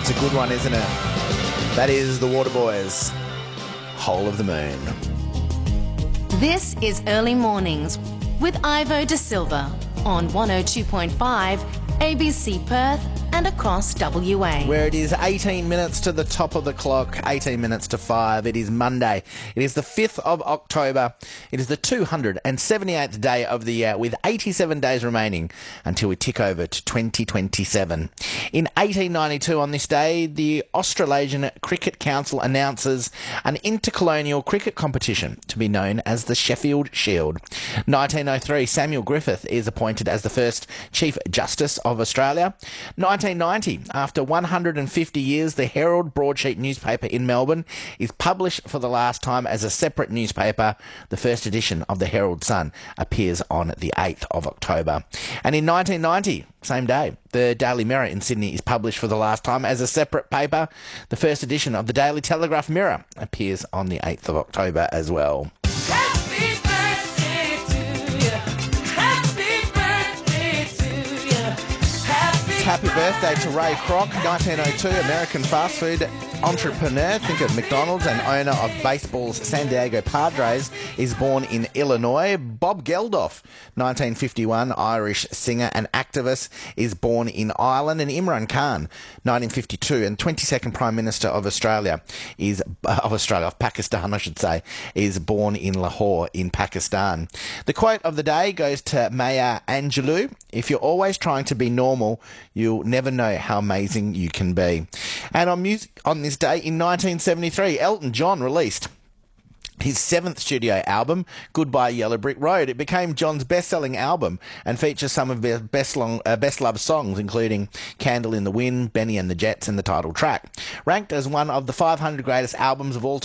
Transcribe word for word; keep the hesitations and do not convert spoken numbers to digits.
That's a good one, isn't it? That is the Waterboys, Whole of the Moon. This is Early Mornings with Ivo De Silva on one oh two point five A B C Perth and across W A. Where it is eighteen minutes to the top of the clock, eighteen minutes to five. It is Monday. It is the fifth of October. It is the two hundred seventy-eighth day of the year, with eighty-seven days remaining until we tick over to twenty twenty-seven. In eighteen ninety-two, on this day, the Australasian Cricket Council announces an intercolonial cricket competition to be known as the Sheffield Shield. nineteen oh three, Samuel Griffith is appointed as the first Chief Justice of Australia. nineteen ninety, after one hundred fifty years, the Herald broadsheet newspaper in Melbourne is published for the last time as a separate newspaper. The first edition of the Herald Sun appears on the eighth of October. And in nineteen ninety, same day, the Daily Mirror in Sydney is published for the last time as a separate paper. The first edition of the Daily Telegraph Mirror appears on the eighth of October as well. Happy birthday to you. Happy birthday to you. Happy, Happy birthday to Ray Kroc, nineteen oh two, American fast food entrepreneur, think of McDonald's, and owner of baseball's San Diego Padres, is born in Illinois. Bob Geldof, nineteen fifty-one, Irish singer and activist, is born in Ireland. And Imran Khan, nineteen fifty-two, and twenty-second Prime Minister of Australia, is of Australia, of Pakistan, I should say, is born in Lahore in Pakistan. The quote of the day goes to Maya Angelou: "If you're always trying to be normal, you'll never know how amazing you can be." And on music, on this day in nineteen seventy-three, Elton John released his seventh studio album, Goodbye Yellow Brick Road. It became John's best-selling album and features some of his best long, uh, best-loved songs, including Candle in the Wind, Benny and the Jets, and the title track. Ranked as one of the five hundred greatest albums of all time,